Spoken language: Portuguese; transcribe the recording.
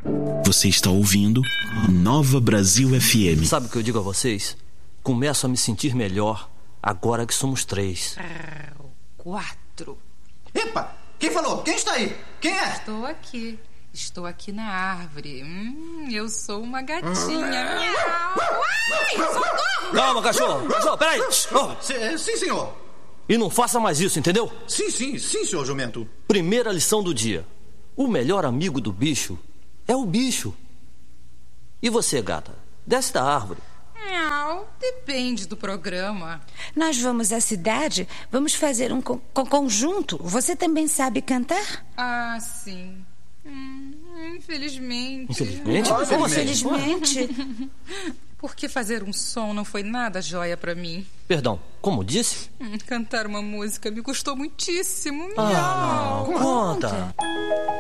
Você está ouvindo Nova Brasil FM. Sabe o que eu digo a vocês? Começo a me sentir melhor agora que somos 3. 4. Epa! Quem falou? Quem está aí? Quem é? Estou aqui na árvore. Eu sou uma gatinha. Miau. Ai, socorro! Calma, cachorro! Cachorro, peraí! Oh. Sim, senhor. E não faça mais isso, entendeu? Sim, senhor jumento. Primeira lição do dia. O melhor amigo do bicho é o bicho. E você, gata? Desce da árvore. Miau, depende do programa. Nós vamos à cidade, vamos fazer um conjunto. Você também sabe cantar? Ah, sim. Infelizmente. Infelizmente? Como infelizmente? Porque fazer um som não foi nada joia pra mim. Perdão, como disse? Cantar uma música me custou muitíssimo. Ah, não. Conta.